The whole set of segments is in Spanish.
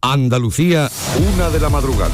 Andalucía, 1 de la madrugada.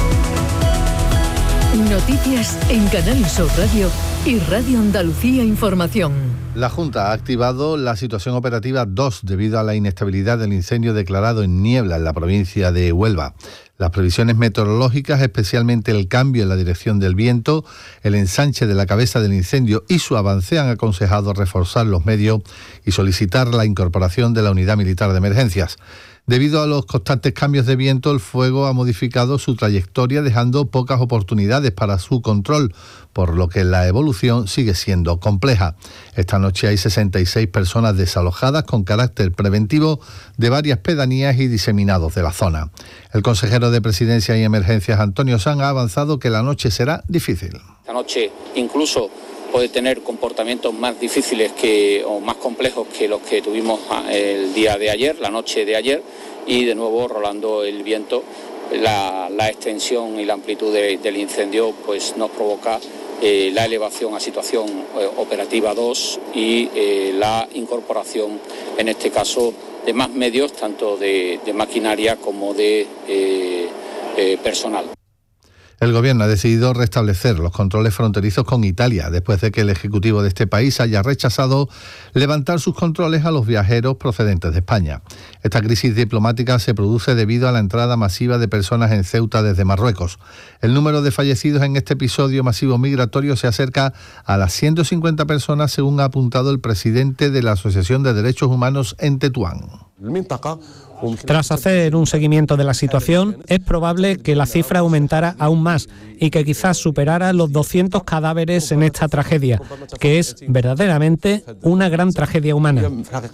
Noticias en Canal Sur Radio y Radio Andalucía Información. La Junta ha activado la situación operativa 2 debido a la inestabilidad del incendio declarado en Niebla, en la provincia de Huelva. Las previsiones meteorológicas, especialmente el cambio en la dirección del viento, el ensanche de la cabeza del incendio y su avance, han aconsejado reforzar los medios y solicitar la incorporación de la Unidad Militar de Emergencias. Debido a los constantes cambios de viento, el fuego ha modificado su trayectoria, dejando pocas oportunidades para su control, por lo que la evolución sigue siendo compleja. Esta noche hay 66 personas desalojadas con carácter preventivo de varias pedanías y diseminados de la zona. El consejero de Presidencia y Emergencias, Antonio Sanz, ha avanzado que la noche será difícil. Esta noche incluso puede tener comportamientos más difíciles o más complejos que los que tuvimos el día de ayer, la noche de ayer, y de nuevo rolando el viento. La extensión y la amplitud del incendio pues nos provoca la elevación a situación operativa 2 y la incorporación, en este caso, de más medios, tanto de maquinaria como de personal. El Gobierno ha decidido restablecer los controles fronterizos con Italia, después de que el Ejecutivo de este país haya rechazado levantar sus controles a los viajeros procedentes de España. Esta crisis diplomática se produce debido a la entrada masiva de personas en Ceuta desde Marruecos. El número de fallecidos en este episodio masivo migratorio se acerca a las 150 personas, según ha apuntado el presidente de la Asociación de Derechos Humanos en Tetuán. Tras hacer un seguimiento de la situación, es probable que la cifra aumentara aún más y que quizás superara los 200 cadáveres en esta tragedia, que es verdaderamente una gran tragedia humana.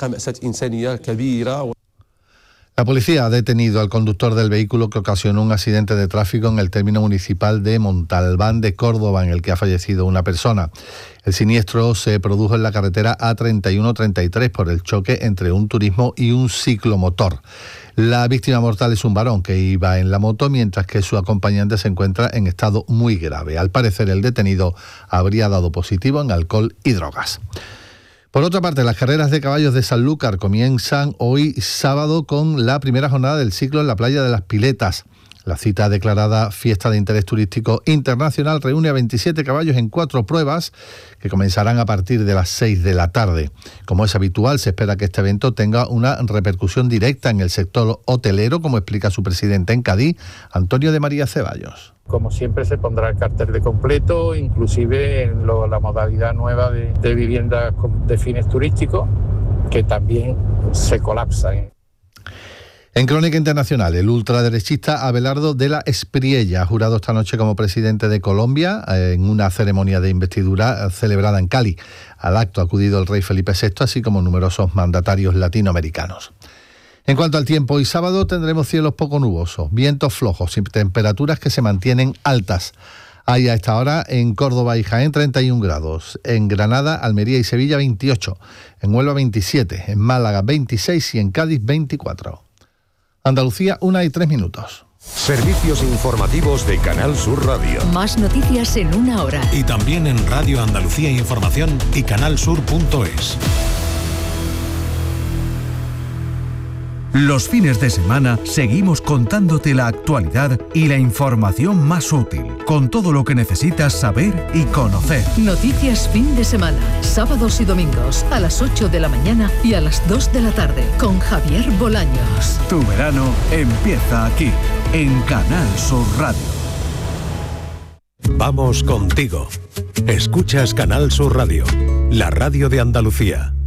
La policía ha detenido al conductor del vehículo que ocasionó un accidente de tráfico en el término municipal de Montalbán de Córdoba, en el que ha fallecido una persona. El siniestro se produjo en la carretera A3133 por el choque entre un turismo y un ciclomotor. La víctima mortal es un varón que iba en la moto, mientras que su acompañante se encuentra en estado muy grave. Al parecer, el detenido habría dado positivo en alcohol y drogas. Por otra parte, las carreras de caballos de Sanlúcar comienzan hoy sábado con la primera jornada del ciclo en la playa de las Piletas. La cita declarada Fiesta de Interés Turístico Internacional reúne a 27 caballos en 4 pruebas que comenzarán a partir de las 6 de la tarde. Como es habitual, se espera que este evento tenga una repercusión directa en el sector hotelero, como explica su presidente en Cádiz, Antonio de María Ceballos. Como siempre, se pondrá el cartel de completo, inclusive en la modalidad nueva de viviendas de fines turísticos, que también se colapsan. En Crónica Internacional, el ultraderechista Abelardo de la Espriella ha jurado esta noche como presidente de Colombia en una ceremonia de investidura celebrada en Cali. Al acto ha acudido el rey Felipe VI, así como numerosos mandatarios latinoamericanos. En cuanto al tiempo, hoy sábado tendremos cielos poco nubosos, vientos flojos y temperaturas que se mantienen altas. Hay a esta hora en Córdoba y Jaén 31 grados, en Granada, Almería y Sevilla 28, en Huelva 27, en Málaga 26 y en Cádiz 24. Andalucía, 1:03. Servicios informativos de Canal Sur Radio. Más noticias en 1 hora. Y también en Radio Andalucía Información y canalsur.es. Los fines de semana seguimos contándote la actualidad y la información más útil, con todo lo que necesitas saber y conocer. Noticias fin de semana, sábados y domingos, a las 8 de la mañana y a las 2 de la tarde, con Javier Bolaños. Tu verano empieza aquí, en Canal Sur Radio. Vamos contigo. Escuchas Canal Sur Radio, la radio de Andalucía.